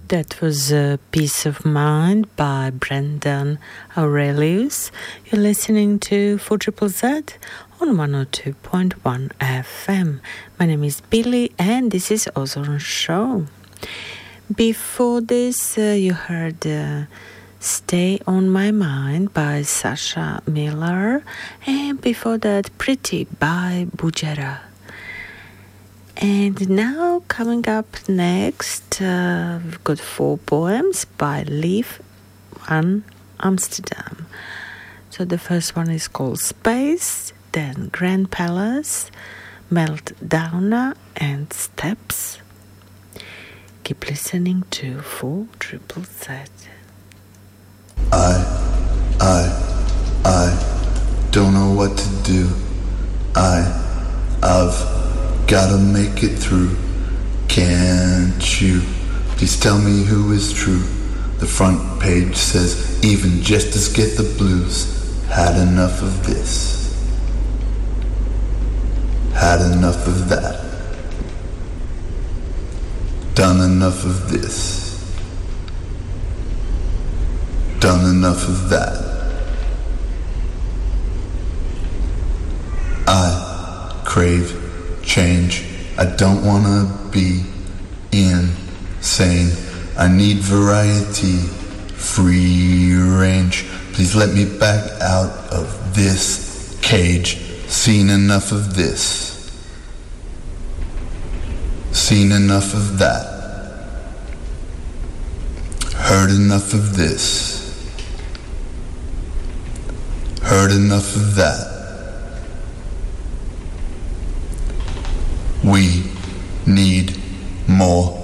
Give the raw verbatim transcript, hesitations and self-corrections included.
That was a Peace of Mind by Brendan Aurelius. You're listening to four Z Z Z on one oh two point one F M. My name is Billy and this is Ozone Show. Before this, uh, you heard uh, Stay on My Mind by Sasha Miller, and before that, Pretty by Bujera. And now, coming up next, uh, we've got four poems by Liv van Amsterdam. So the first one is called Space, then Grand Palace, Meltdowner, and Steps. Keep listening to four Z Z Z. I, I, I don't know what to do. I, I've gotta make it through. Can't you please tell me who is true? The front page says even jesters get the blues. Had enough of this. Had enough of that. Done enough of this. Done enough of that. I crave change. I don't wanna be insane. I need variety, free range. Please let me back out of this cage. Seen enough of this. Seen enough of that. Heard enough of this. Heard enough of that. We need more